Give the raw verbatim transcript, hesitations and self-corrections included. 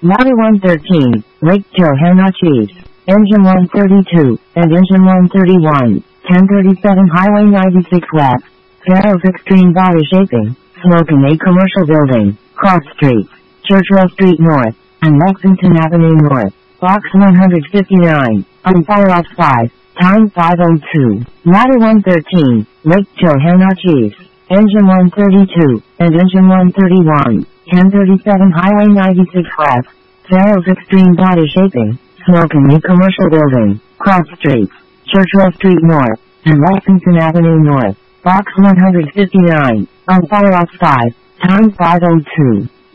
Ladder one thirteen, Lake Johanna Chiefs, Engine one thirty-two, and Engine one thirty-one, ten thirty-seven Highway ninety-six West, Pharaoh's Extreme Body Shaping, Smoking A Commercial Building, Cross Street, Churchill Street North, and Lexington Avenue North, Box one fifty-nine, on Fire Off five, time five oh two, Ladder one thirteen, Lake Johanna Chiefs, Engine one thirty-two, and Engine one thirty-one, ten thirty-seven Highway ninety-six West, Pharaoh's Extreme Body Shaping, Smoking A Commercial Building, Cross Street, Churchill Street North, and Lexington Avenue North, Box one fifty-nine, on Fire Off five, time five oh two.